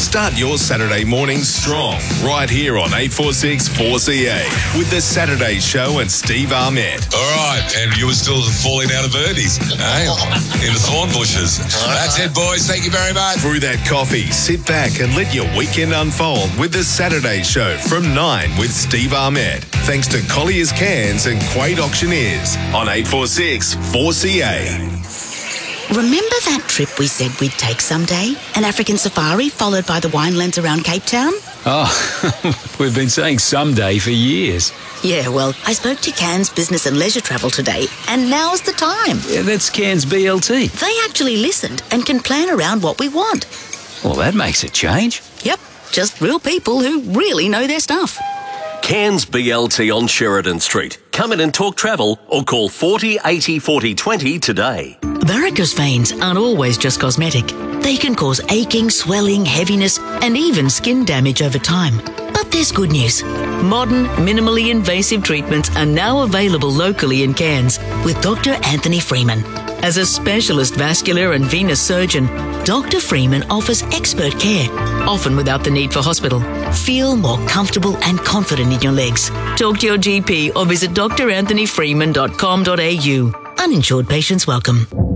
Start your Saturday morning strong right here on 846 4CA with The Saturday Show and Steve Ahmed. All right, and you were still falling out of birdies, in the thorn bushes. That's it, boys. Thank you very much. Through that coffee, sit back and let your weekend unfold with The Saturday Show from 9 with Steve Ahmed. Thanks to Collier's Cans and Quade Auctioneers on 846 4CA. Remember that trip we said we'd take someday? An African safari followed by the winelands around Cape Town? Oh, we've been saying someday for years. Yeah, well, I spoke to Cairns Business and Leisure Travel today, and now's the time. Yeah, that's Cairns BLT. They actually listened and can plan around what we want. Well, that makes a change. Yep, just real people who really know their stuff. Cairns BLT on Sheridan Street. Come in and talk travel or call 40 80 40 20 today. Varicose veins aren't always just cosmetic. They can cause aching, swelling, heaviness, and even skin damage over time. But there's good news. Modern, minimally invasive treatments are now available locally in Cairns with Dr. Anthony Freeman. As a specialist vascular and venous surgeon, Dr. Freeman offers expert care, often without the need for hospital. Feel more comfortable and confident in your legs. Talk to your GP or visit dranthonyfreeman.com.au. Uninsured patients welcome.